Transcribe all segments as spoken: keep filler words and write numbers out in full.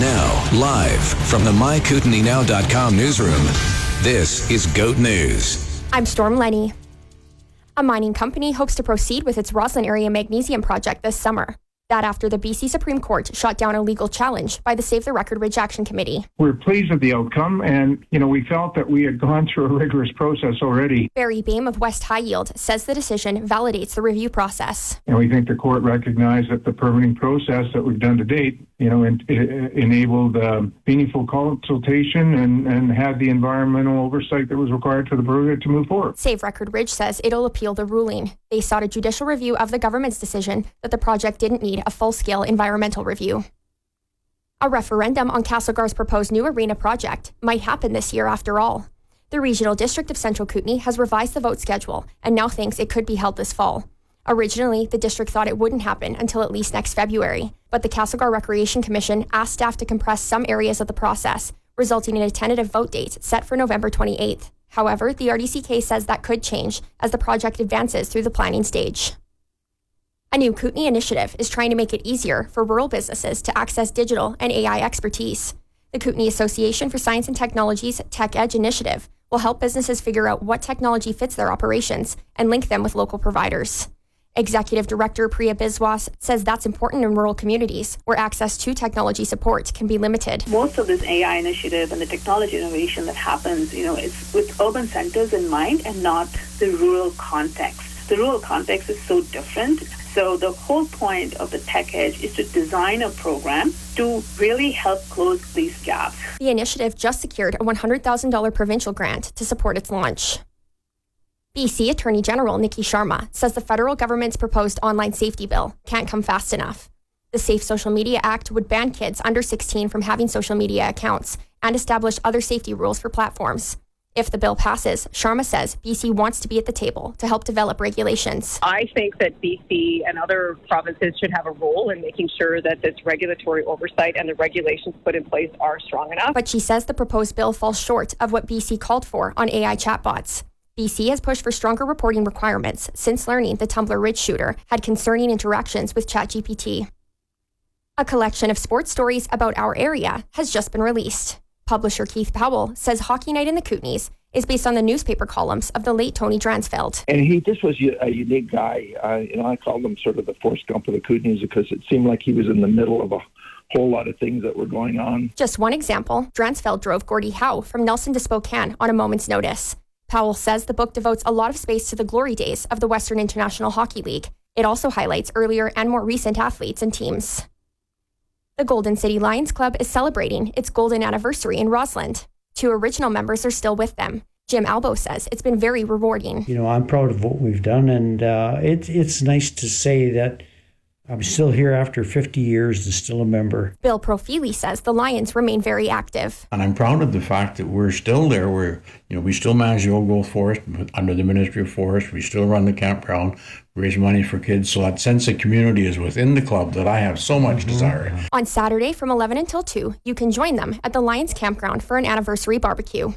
Now, live from the my kootenai now dot com newsroom, this is GOAT News. I'm Storm Lenny. A mining company hopes to proceed with its Roslyn area magnesium project this summer. That after the B C Supreme Court shot down a legal challenge by the Save the Record Ridge Action Committee. We're pleased with the outcome, and, you know, we felt that we had gone through a rigorous process already. Barry Boehm of West High Yield says the decision validates the review process. And we think the court recognized that the permitting process that we've done to date, you know, it, it enabled uh, meaningful consultation and, and had the environmental oversight that was required for the project to move forward. Save Record Ridge says it'll appeal the ruling. They sought a judicial review of the government's decision that the project didn't need a full-scale environmental review. A referendum on Castlegar's proposed new arena project might happen this year after all. The Regional District of Central Kootenay has revised the vote schedule and now thinks it could be held this fall. Originally, the district thought it wouldn't happen until at least next February, but the Castlegar Recreation Commission asked staff to compress some areas of the process, resulting in a tentative vote date set for November twenty-eighth. However, the R D C K says that could change as the project advances through the planning stage. A new Kootenay initiative is trying to make it easier for rural businesses to access digital and A I expertise. The Kootenay Association for Science and Technology's Tech Edge initiative will help businesses figure out what technology fits their operations and link them with local providers. Executive Director Priya Biswas says that's important in rural communities where access to technology support can be limited. Most of this A I initiative and the technology innovation that happens, you know, is with urban centers in mind and not the rural context. The rural context is so different. So the whole point of the Tech Edge is to design a program to really help close these gaps. The initiative just secured a one hundred thousand dollars provincial grant to support its launch. B C Attorney General Nikki Sharma says the federal government's proposed online safety bill can't come fast enough. The Safe Social Media Act would ban kids under sixteen from having social media accounts and establish other safety rules for platforms. If the bill passes, Sharma says B C wants to be at the table to help develop regulations. I think that B C and other provinces should have a role in making sure that this regulatory oversight and the regulations put in place are strong enough. But she says the proposed bill falls short of what B C called for on A I chatbots. B C has pushed for stronger reporting requirements since learning the Tumblr Ridge shooter had concerning interactions with ChatGPT. A collection of sports stories about our area has just been released. Publisher Keith Powell says Hockey Night in the Kootenays is based on the newspaper columns of the late Tony Dransfeld. And he just was a unique guy. Uh, you know, I called him sort of the Forrest Gump of the Kootenays because it seemed like he was in the middle of a whole lot of things that were going on. Just one example, Dransfeld drove Gordie Howe from Nelson to Spokane on a moment's notice. Powell says the book devotes a lot of space to the glory days of the Western International Hockey League. It also highlights earlier and more recent athletes and teams. The Golden City Lions Club is celebrating its golden anniversary in Rossland. Two original members are still with them. Jim Albo says it's been very rewarding. You know, I'm proud of what we've done, and uh, it, it's nice to say that I'm still here after fifty years and still a member. Bill Profili says the Lions remain very active. And I'm proud of the fact that we're still there. We're, you know, we still manage the Old Growth Forest under the Ministry of Forest. We still run the campground, raise money for kids. So that sense of community is within the club that I have so much mm-hmm. desire. On Saturday from eleven until two, you can join them at the Lions Campground for an anniversary barbecue.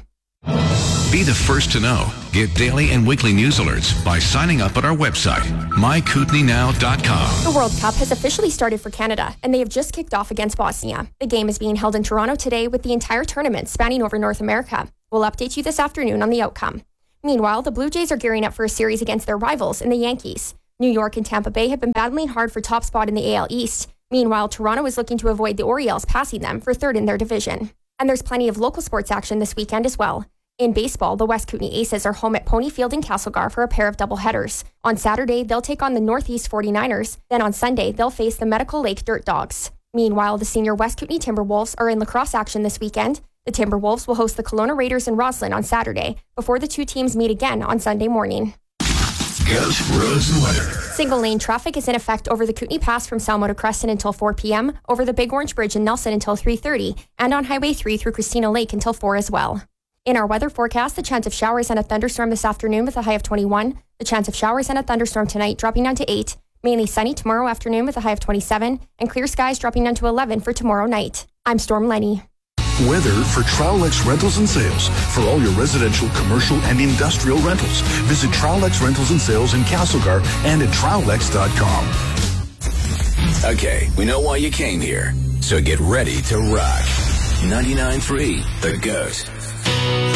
Be the first to know. Get daily and weekly news alerts by signing up at our website, my kootenai now dot com. The World Cup has officially started for Canada, and they have just kicked off against Bosnia. The game is being held in Toronto today with the entire tournament spanning over North America. We'll update you this afternoon on the outcome. Meanwhile, the Blue Jays are gearing up for a series against their rivals in the Yankees. New York and Tampa Bay have been battling hard for top spot in the A L East. Meanwhile, Toronto is looking to avoid the Orioles passing them for third in their division. And there's plenty of local sports action this weekend as well. In baseball, the West Kootenay Aces are home at Pony Field in Castlegar for a pair of doubleheaders. On Saturday, they'll take on the Northeast forty-niners. Then on Sunday, they'll face the Medical Lake Dirt Dogs. Meanwhile, the senior West Kootenay Timberwolves are in lacrosse action this weekend. The Timberwolves will host the Kelowna Raiders in Roslyn on Saturday before the two teams meet again on Sunday morning. GOAT roads and weather. Single lane traffic is in effect over the Kootenay Pass from Salmo to Crescent until four p.m., over the Big Orange Bridge in Nelson until three thirty, and on Highway three through Christina Lake until four as well. In our weather forecast, the chance of showers and a thunderstorm this afternoon with a high of twenty-one. The chance of showers and a thunderstorm tonight dropping down to eight. Mainly sunny tomorrow afternoon with a high of twenty-seven. And clear skies dropping down to eleven for tomorrow night. I'm Storm Lenny. Weather for Trowlex Rentals and Sales. For all your residential, commercial, and industrial rentals. Visit Trowlex Rentals and Sales in Castlegar and at trowlex dot com. Okay, we know why you came here. So get ready to rock. ninety-nine point three The Goat.